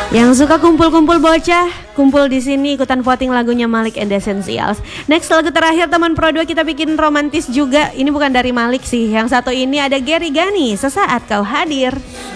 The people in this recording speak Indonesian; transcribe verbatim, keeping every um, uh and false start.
Yang suka kumpul-kumpul bocah, kumpul di sini ikutan voting lagunya Malik and the Essentials. Next lagu terakhir teman Pro dua kita bikin romantis juga. Ini bukan dari Malik sih. Yang satu ini ada Gary Gani, Sesaat Kau Hadir.